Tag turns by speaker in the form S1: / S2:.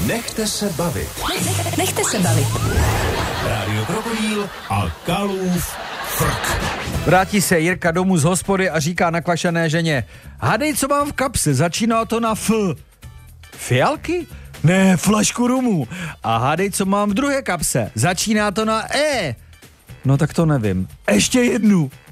S1: Nechte se bavit.
S2: Nechte se bavit.
S1: Rádio Krokodýl a Kalův frk.
S3: Vrátí se Jirka domů z hospody a říká nakvašené ženě: hádej, co mám v kapse, začíná to na F. Fialky? Ne, flašku rumu. A hádej, co mám v druhé kapse, začíná to na E. No tak to nevím. Ještě jednu.